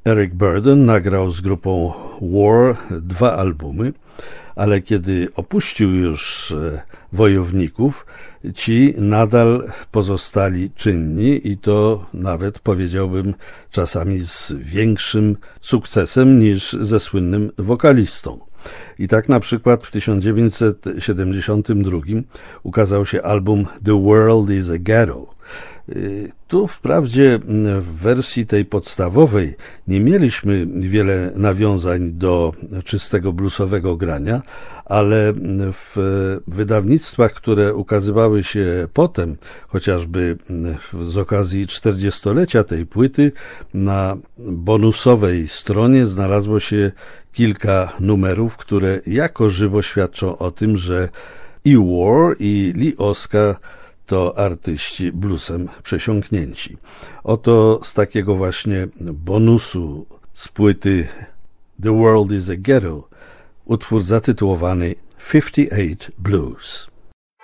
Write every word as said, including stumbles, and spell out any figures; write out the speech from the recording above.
Eric Burdon nagrał z grupą War dwa albumy, ale kiedy opuścił już Wojowników, ci nadal pozostali czynni i to nawet, powiedziałbym, czasami z większym sukcesem niż ze słynnym wokalistą. I tak na przykład w tysiąc dziewięćset siedemdziesiątym drugim ukazał się album The World is a Ghetto. Tu wprawdzie w wersji tej podstawowej nie mieliśmy wiele nawiązań do czystego bluesowego grania, ale w wydawnictwach, które ukazywały się potem, chociażby z okazji czterdziestolecia tej płyty, na bonusowej stronie znalazło się kilka numerów, które jako żywo świadczą o tym, że i War, i Lee Oskar to artyści bluesem przesiąknięci. Oto z takiego właśnie bonusu z płyty The World is a Ghetto utwór zatytułowany fifty-eight Blues.